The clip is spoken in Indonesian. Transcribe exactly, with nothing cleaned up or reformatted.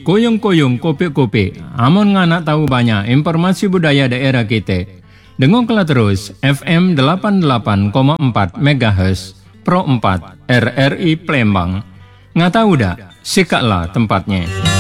koyong-koyong kopik-kopik, amun nganak tahu banyak informasi budaya daerah kita. Dengarkanlah terus F M delapan puluh delapan koma empat megahertz Pro empat R R I Palembang. Nggak tahu dah, sikatlah tempatnya.